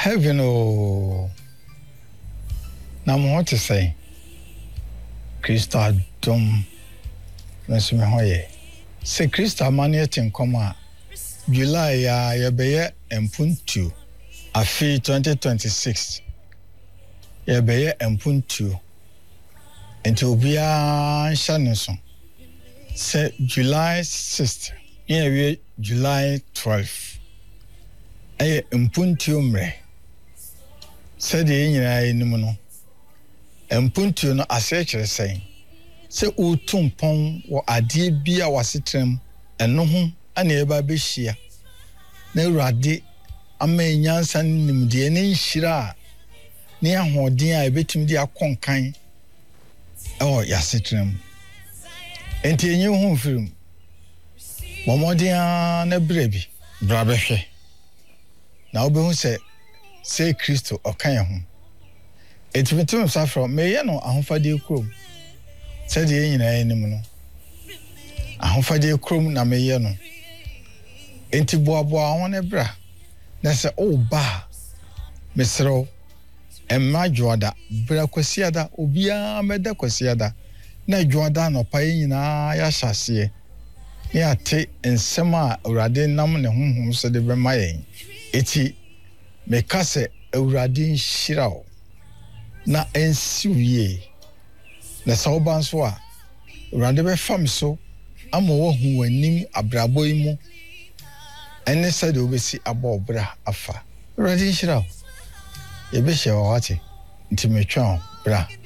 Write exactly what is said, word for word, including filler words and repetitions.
Heaven oh. Na mo what to say? Krista dom. Nso me hoye. Se Krista mane tin koma July ya yebeye empuntu afi twenty twenty-six. Yebeye empuntu. Enti obia nhya ne so. Se July sixth. Yewe July twelfth. Eye empuntu mre. Se de nyina enim no. Empuntu no asechere sen. Se utumpon wo ade bia wasetrem eno ho ana eba behia. Na urade ama nyansa nimde ne nhira ne ahoden a ebetim de akonkan ewo yasetrem. Enti enye ho firim. Momodia na brebi bra behwe. Na obehu se se Kristo okan ho. Etimetum safro meye no ahofade krom. Se de nyina enim no. Ahofade krom na meye no. Enti boaboa ho ne bra. Na se o ba mesro emma joada bra kwasiada obia meda kwasiada na joada no pa nyina ya hyase. Ne ate ensem a urade nam ne honhom so de be mayen. Eti me kase urade nhirao na ensiwie na sauban so a urade be fam so ama wo hu wanim abrabo imu ene sade obesi abo obra afa urade nhirao ye be hye wa wate nti metwa bra